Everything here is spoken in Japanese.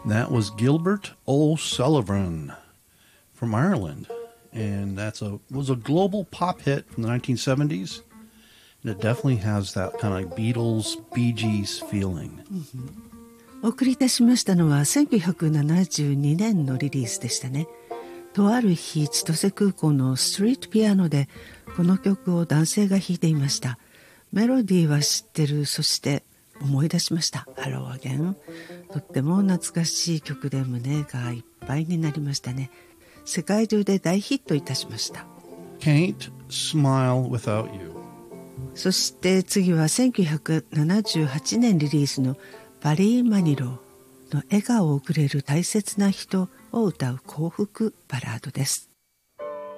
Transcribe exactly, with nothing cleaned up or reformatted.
That was Gilbert O'Sullivan from Ireland. And that's a was a global pop hit from the nineteen seventies. And it definitely has that kind of like Beatles, Bee Gees feeling. お送りいたしましたのはせんきゅうひゃくななじゅうにねんのリリースでしたね。とある日、千歳空港のストリートピアノでこの曲を男性が弾いていました。メロディーは知ってる、そして思い出しました。Hello Again。とっても懐かしい曲で胸がいっぱいになりましたね。世界中で大ヒットいたしました。 Can't Smile Without You。 そして次はせんきゅうひゃくななじゅうはちねんリリースのバリー・マニローの笑顔をくれる大切な人を歌う幸福バラードです。